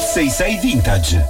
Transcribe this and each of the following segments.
666 Vintage.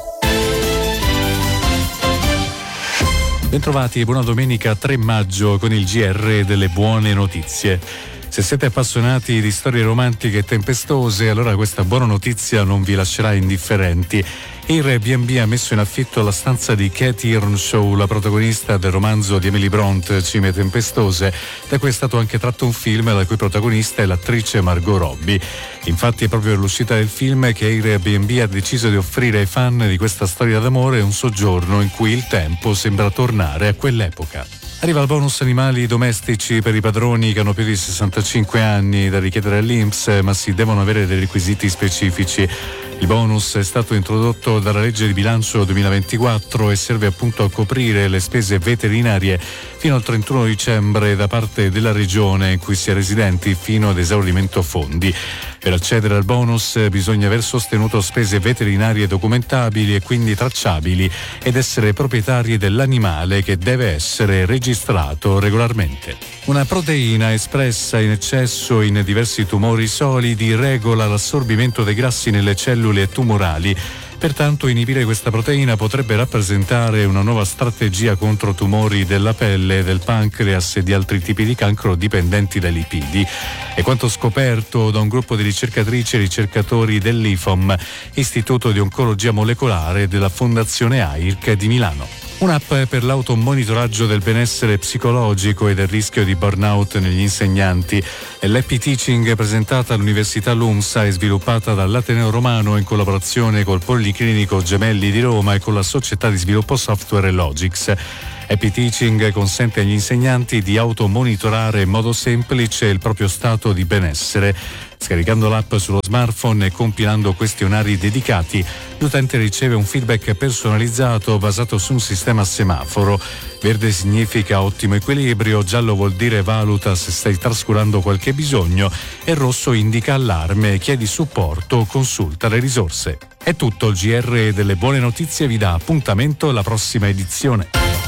Bentrovati, buona domenica 3 maggio con il GR delle buone notizie. Se siete appassionati di storie romantiche e tempestose, allora questa buona notizia non vi lascerà indifferenti. Airbnb ha messo in affitto la stanza di Cathy Earnshaw, la protagonista del romanzo di Emily Bront, Cime tempestose, da cui è stato anche tratto un film la cui protagonista è l'attrice Margot Robbie. Infatti è proprio all'uscita del film che Airbnb ha deciso di offrire ai fan di questa storia d'amore un soggiorno in cui il tempo sembra tornare a quell'epoca. Arriva il bonus animali domestici per i padroni che hanno più di 65 anni da richiedere all'INPS, ma si devono avere dei requisiti specifici. Il bonus è stato introdotto dalla legge di bilancio 2024 e serve appunto a coprire le spese veterinarie fino al 31 dicembre da parte della regione in cui si è residenti fino ad esaurimento fondi. Per accedere al bonus bisogna aver sostenuto spese veterinarie documentabili e quindi tracciabili ed essere proprietari dell'animale che deve essere registrato regolarmente. Una proteina espressa in eccesso in diversi tumori solidi regola l'assorbimento dei grassi nelle cellule tumorali. Pertanto inibire questa proteina potrebbe rappresentare una nuova strategia contro tumori della pelle, del pancreas e di altri tipi di cancro dipendenti dai lipidi. È quanto scoperto da un gruppo di ricercatrici e ricercatori dell'IFOM, Istituto di Oncologia Molecolare della Fondazione AIRC di Milano. Un'app per l'automonitoraggio del benessere psicologico e del rischio di burnout negli insegnanti. L'Happy Teaching, presentata all'Università LUMSA e sviluppata dall'Ateneo Romano in collaborazione col Policlinico Gemelli di Roma e con la società di sviluppo software Logix. Happy Teaching consente agli insegnanti di automonitorare in modo semplice il proprio stato di benessere. Scaricando l'app sullo smartphone e compilando questionari dedicati, l'utente riceve un feedback personalizzato basato su un sistema a semaforo. Verde significa ottimo equilibrio, giallo vuol dire valuta se stai trascurando qualche bisogno e rosso indica allarme, chiedi supporto o consulta le risorse. È tutto, il GR delle buone notizie vi dà appuntamento alla prossima edizione.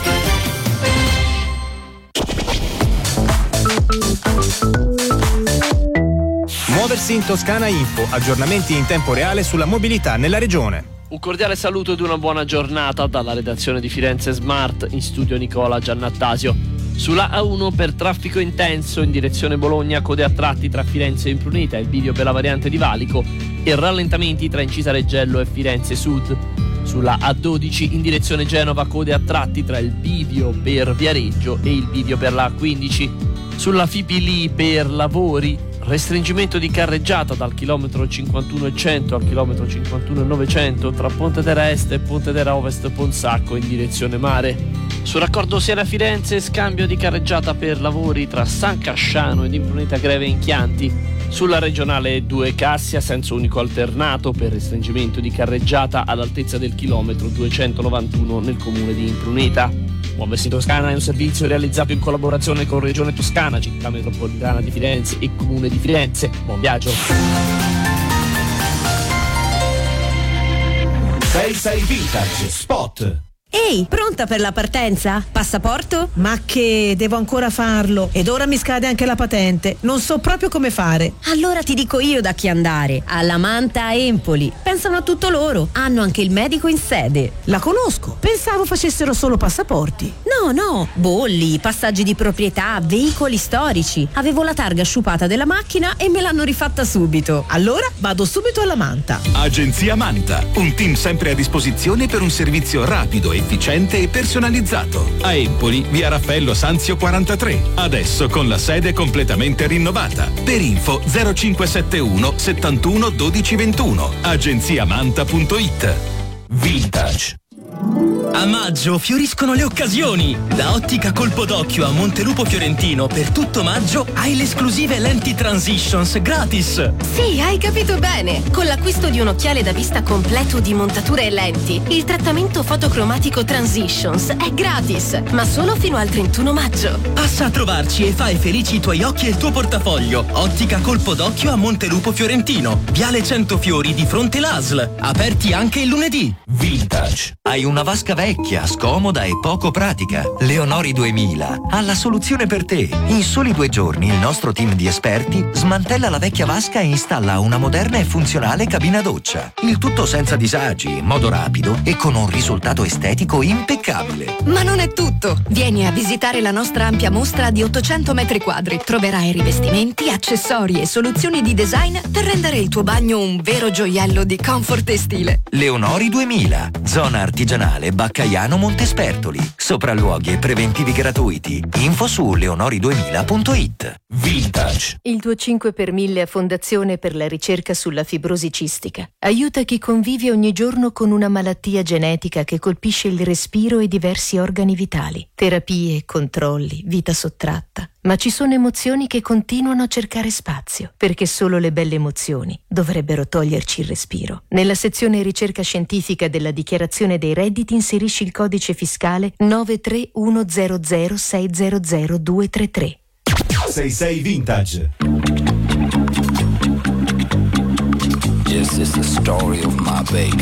Muoversi in Toscana Info, aggiornamenti in tempo reale sulla mobilità nella regione. Un cordiale saluto ed una buona giornata dalla redazione di Firenze Smart, in studio Nicola Giannattasio. Sulla A1 per traffico intenso in direzione Bologna, code a tratti tra Firenze e Impruneta, il bivio per la variante di Valico e rallentamenti tra Incisa Reggello e Firenze Sud. Sulla A12 in direzione Genova, code a tratti tra il bivio per Viareggio e il bivio per la A15. Sulla Fipili per lavori, restringimento di carreggiata dal chilometro 51,100 al chilometro 51,900 tra Pontedera Est e Pontedera Ovest Ponsacco in direzione mare. Sul raccordo Siena-Firenze, scambio di carreggiata per lavori tra San Casciano ed Impruneta Greve in Chianti. Sulla regionale 2 Cassia, senso unico alternato per restringimento di carreggiata all'altezza del chilometro 291 nel comune di Impruneta. Muoversi in Toscana è un servizio realizzato in collaborazione con Regione Toscana, Città Metropolitana di Firenze e Comune di Firenze. Buon viaggio! 66 Vintage Spot. Ehi, pronta per la partenza? Passaporto? Ma che, devo ancora farlo ed ora mi scade anche la patente, non so proprio come fare. Allora ti dico io da chi andare, alla Manta a Empoli. Pensano a tutto loro, hanno anche il medico in sede. La conosco, pensavo facessero solo passaporti. No, bolli, passaggi di proprietà, veicoli storici. Avevo la targa sciupata della macchina e me l'hanno rifatta subito. Allora vado subito alla Manta. Agenzia Manta, un team sempre a disposizione per un servizio rapido, efficiente e personalizzato. A Empoli, via Raffaello Sanzio 43. Adesso con la sede completamente rinnovata. Per info 0571 71 12 21. agenziamanta.it. Vintage. A maggio fioriscono le occasioni. Da Ottica Colpo d'Occhio a Montelupo Fiorentino per tutto maggio hai le esclusive lenti Transitions gratis. Sì, hai capito bene. Con l'acquisto di un occhiale da vista completo di montature e lenti, il trattamento fotocromatico Transitions è gratis, ma solo fino al 31 maggio. Passa a trovarci e fai felici i tuoi occhi e il tuo portafoglio. Ottica Colpo d'Occhio a Montelupo Fiorentino, Viale 100 Fiori di fronte l'ASL. Aperti anche il lunedì. Vintage. Hai una vasca vecchia, scomoda e poco pratica? Leonori 2000 ha la soluzione per te. In soli 2 giorni il nostro team di esperti smantella la vecchia vasca e installa una moderna e funzionale cabina doccia. Il tutto senza disagi, in modo rapido e con un risultato estetico impeccabile. Ma non è tutto! Vieni a visitare la nostra ampia mostra di 800 metri quadri. Troverai rivestimenti, accessori e soluzioni di design per rendere il tuo bagno un vero gioiello di comfort e stile. Leonori 2000, zona artigianale Baccaiano Montespertoli. Sopralluoghi e preventivi gratuiti. Info su leonori2000.it. Vintage. Il tuo 5 per 1000 a Fondazione per la ricerca sulla fibrosi cistica aiuta chi convive ogni giorno con una malattia genetica che colpisce il respiro e diversi organi vitali. Terapie, controlli, vita sottratta. Ma ci sono emozioni che continuano a cercare spazio, perché solo le belle emozioni dovrebbero toglierci il respiro. Nella sezione ricerca scientifica della dichiarazione dei redditi inserisci il codice fiscale 93100600233. 66 Vintage. This is the story of my baby.